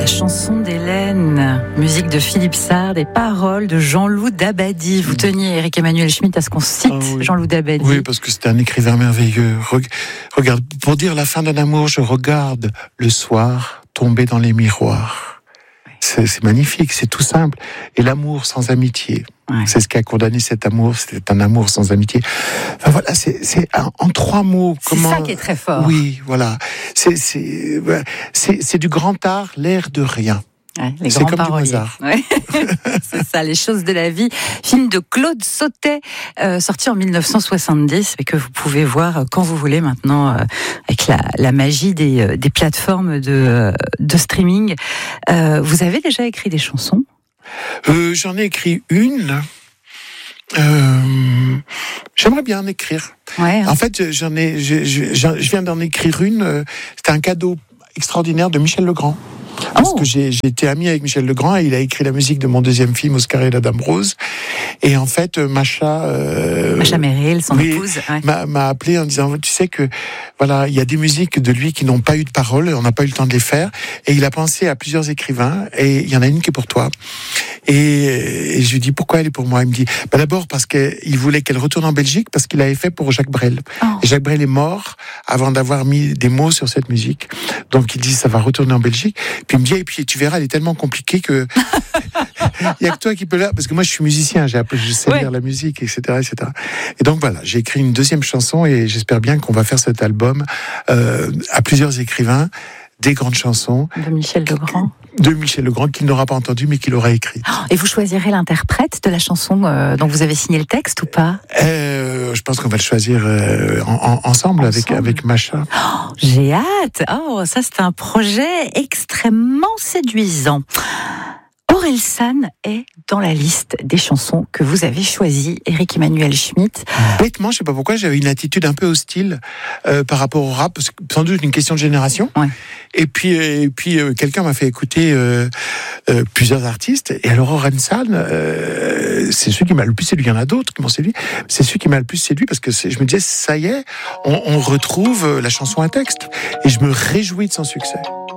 Chanson d'Hélène, musique de Philippe Sard, des paroles de Jean-Loup Dabadi. Vous teniez, Éric-Emmanuel Schmitt, à ce qu'on cite oui. Jean-Loup Dabadi. Oui, parce que c'était un écrivain merveilleux. Regarde, pour dire la fin d'un amour, je regarde le soir tomber dans les miroirs. C'est magnifique, c'est tout simple. Et l'amour sans amitié, c'est ce qui a condamné cet amour. C'était un amour sans amitié. Enfin, voilà, c'est en trois mots. C'est ça qui est très fort. Oui, voilà. C'est du grand art, l'air de rien. Ouais, les c'est grands comme paroliers. du Mozart. Ouais. C'est ça, Les choses de la vie. Film de Claude Sautet, sorti en 1970, et que vous pouvez voir quand vous voulez maintenant, avec la magie des plateformes de streaming. Vous avez déjà écrit des chansons ? J'en ai écrit une. J'aimerais bien en écrire. Ouais. En fait, je viens d'en écrire une. C'était un cadeau extraordinaire de Michel Legrand. Parce que j'ai été ami avec Michel Legrand et il a écrit la musique de mon deuxième film, Oscar et la Dame Rose. Et en fait, Macha Merrill, son épouse, m'a appelé en disant, tu sais que voilà, il y a des musiques de lui qui n'ont pas eu de paroles, on n'a pas eu le temps de les faire. Et il a pensé à plusieurs écrivains et il y en a une qui est pour toi. Et je lui dis, pourquoi elle est pour moi? Il me dit, d'abord parce qu'il voulait qu'elle retourne en Belgique parce qu'il avait fait pour Jacques Brel. Oh. Et Jacques Brel est mort avant d'avoir mis des mots sur cette musique. Donc il dit, ça va retourner en Belgique. Puis il me dit, et puis tu verras, elle est tellement compliquée que il y a que toi qui peux la... Parce que moi je suis musicien, je sais lire la musique, etc., etc. Et donc voilà, j'ai écrit une deuxième chanson et j'espère bien qu'on va faire cet album à plusieurs écrivains, des grandes chansons. De Michel Legrand. De Michel Legrand, qu'il n'aura pas entendu, mais qu'il aura écrit. Et vous choisirez l'interprète de la chanson dont vous avez signé le texte ou pas? Je pense qu'on va le choisir ensemble. Avec Macha. Oh, j'ai hâte. Oh, ça c'est un projet extrêmement séduisant. Orelsan est dans la liste des chansons que vous avez choisies, Éric-Emmanuel Schmitt. Bêtement, je sais pas pourquoi, j'avais une attitude un peu hostile par rapport au rap, parce que sans doute une question de génération. Ouais. Et puis quelqu'un m'a fait écouter plusieurs artistes. Et alors Orelsan, c'est celui qui m'a le plus séduit. Il y en a d'autres qui m'ont séduit. C'est celui qui m'a le plus séduit parce que je me disais, ça y est, on retrouve la chanson à texte. Et je me réjouis de son succès.